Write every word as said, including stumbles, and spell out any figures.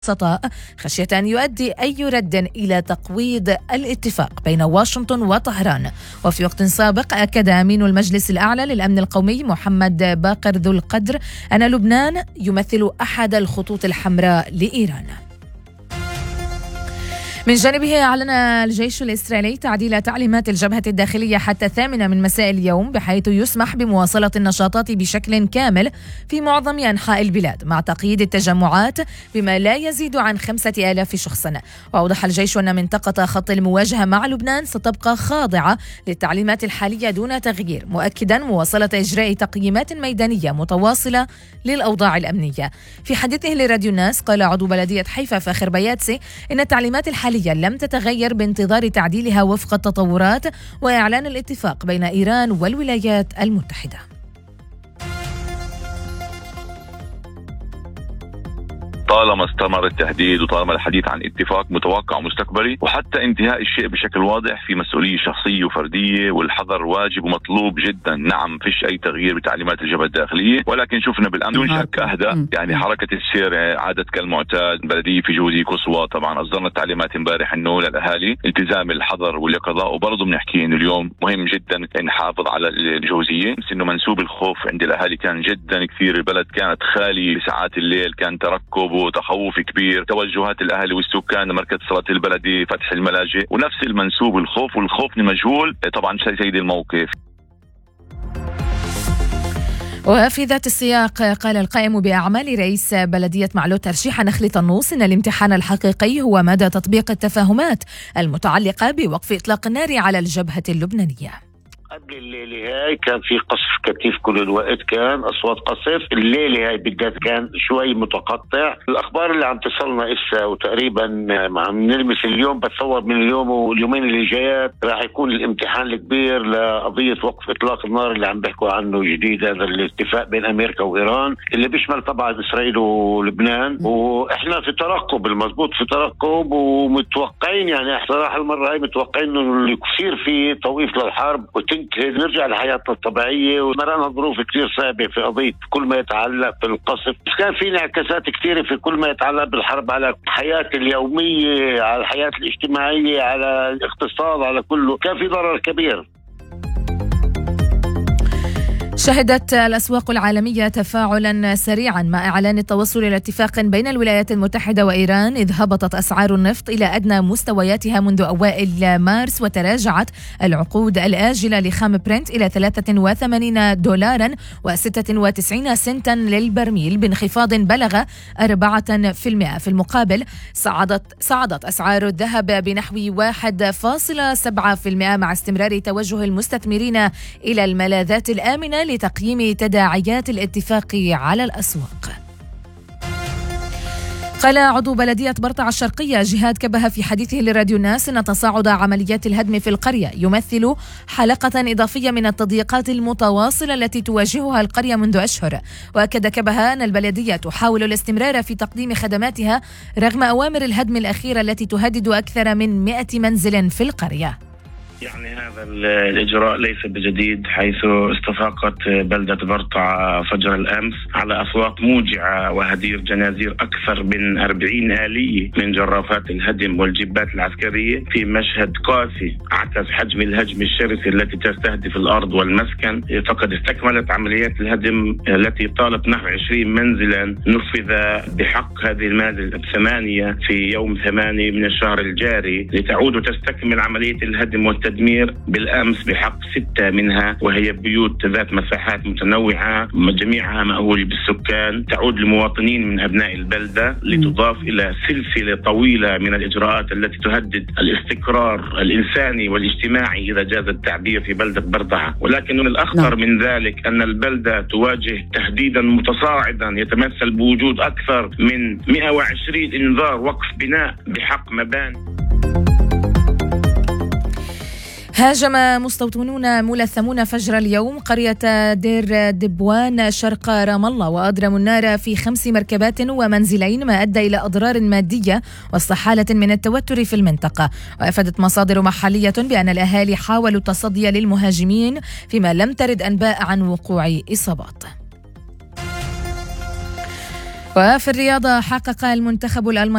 الوسطاء خشية أن يؤدي أي رد إلى تقويض الاتفاق بين واشنطن وطهران. وفي وقت سابق أكد أمين المجلس الأعلى للأمن القومي محمد باقر ذو القدر أن لبنان يمثل أحد الخطوط الحمراء لإيران. من جانبه أعلن الجيش الإسرائيلي تعديل تعليمات الجبهة الداخلية حتى الثامنة من مساء اليوم، بحيث يسمح بمواصلة النشاطات بشكل كامل في معظم أنحاء البلاد مع تقييد التجمعات بما لا يزيد عن خمسة آلاف شخص. وأوضح الجيش أن منطقة خط المواجهة مع لبنان ستبقى خاضعة للتعليمات الحالية دون تغيير، مؤكدا مواصلة إجراء تقييمات ميدانية متواصلة للأوضاع الأمنية. في حديثه لراديو الناس قال عضو بلدية حيفا فاخر بياتسي إن التعليمات الحالية لم تتغير بانتظار تعديلها وفق التطورات وإعلان الاتفاق بين إيران والولايات المتحدة. طالما استمر التهديد وطالما الحديث عن اتفاق متوقع ومستقبلي، وحتى انتهاء الشيء بشكل واضح في مسؤولية شخصية وفردية، والحذر واجب ومطلوب جدا. نعم فيش أي تغيير بتعليمات الجبهة الداخلية، ولكن شفنا بالأمن دون شك أهدى. يعني حركة السير عادت كالمعتاد. بلدية في جوزي قصوى طبعا أصدرنا التعليمات امبارح إنه للأهالي التزام الحذر واليقظة، وبرضه بنحكي إنه اليوم مهم جدا نحافظ على الجوزية، بس إنه منسوب الخوف عند الأهالي كان جدا كثير. البلد كانت خالية بساعات الليل، كان ترقب وتخوف كبير. توجهات الأهل والسكان لمركز صلاة البلدي فتح الملاجئ، ونفس المنسوب الخوف، والخوف مجهول طبعا سيد الموقف. وفي ذات السياق قال القائم بأعمال رئيس بلدية معلوت ترشيح نخل طنوس إن الامتحان الحقيقي هو مدى تطبيق التفاهمات المتعلقة بوقف إطلاق النار على الجبهة اللبنانية. قبل الليلة هاي كان في قصف كثيف كل الوقت، كان أصوات قصف. الليلة هاي بالذات كان شوي متقطع. الأخبار اللي عم تصلنا إسا وتقريبا عم نلمس اليوم، بتصور من اليوم واليومين اللي جايات راح يكون الامتحان الكبير لقضية وقف إطلاق النار اللي عم بيحكوا عنه جديد، هذا الاتفاق بين أمريكا وإيران اللي بيشمل طبعا إسرائيل ولبنان. وإحنا في ترقب، المضبوط في ترقب، ومتوقعين يعني صراحة المرة هاي متوقعين إنه يصير في توقيف للحرب وتن نرجع لحياتنا الطبيعية. ومرانا ظروف كتير صعبة في قضية كل ما يتعلق بالقصف، كان في انعكاسات كتيرة في كل ما يتعلق بالحرب على الحياة اليومية، على الحياة الاجتماعية، على الاقتصاد، على كله. كان في ضرر كبير. شهدت الأسواق العالمية تفاعلا سريعا مع إعلان التوصل إلى اتفاق بين الولايات المتحدة وإيران، إذ هبطت أسعار النفط إلى أدنى مستوياتها منذ أوائل مارس، وتراجعت العقود الآجلة لخام برنت إلى ثلاثة وثمانين دولارا وستة وتسعين سنتا للبرميل، بانخفاض بلغ أربعة بالمئة. في المقابل صعدت صعدت أسعار الذهب بنحو واحد فاصلة سبعة بالمئة مع استمرار توجه المستثمرين إلى الملاذات الآمنة لتقييم تداعيات الاتفاق على الأسواق. قال عضو بلدية برطع الشرقية جهاد كبه في حديثه لراديو الناس أن تصاعد عمليات الهدم في القرية يمثل حلقة إضافية من التضييقات المتواصلة التي تواجهها القرية منذ أشهر. وأكد كبه أن البلدية تحاول الاستمرار في تقديم خدماتها رغم أوامر الهدم الأخيرة التي تهدد أكثر من مئة منزل في القرية. يعني هذا الإجراء ليس بجديد، حيث استفاقت بلدة برطع فجر الأمس على أصوات موجعة وهدير جنازير أكثر من أربعين آلية من جرافات الهدم والجبات العسكرية في مشهد قاسي عكس حجم الهجم الشرس التي تستهدف الأرض والمسكن. فقد استكملت عمليات الهدم التي طالت نحو عشرين منزلا نفذ بحق هذه المنازل الثمانية في يوم ثمانية من الشهر الجاري، لتعود وتستكمل عملية الهدم والتدمير تدمير بالأمس بحق ستة منها، وهي بيوت ذات مساحات متنوعة جميعها مأهول بالسكان، تعود لمواطنين من أبناء البلدة، لتضاف إلى سلسلة طويلة من الإجراءات التي تهدد الاستقرار الإنساني والاجتماعي إذا جاز التعبير في بلدة برطعة. ولكن الأخطر من ذلك أن البلدة تواجه تهديدا متصاعدا يتمثل بوجود أكثر من مئة وعشرين إنذار وقف بناء بحق مباني. هاجم مستوطنون ملثمون فجر اليوم قرية دير دبوان شرق رام الله، وأضرموا النار في خمس مركبات ومنزلين، ما أدى إلى أضرار مادية وسط حالة من التوتر في المنطقة. وأفادت مصادر محلية بأن الأهالي حاولوا التصدي للمهاجمين، فيما لم ترد أنباء عن وقوع إصابات. وفي الرياضة حقق المنتخب الألماني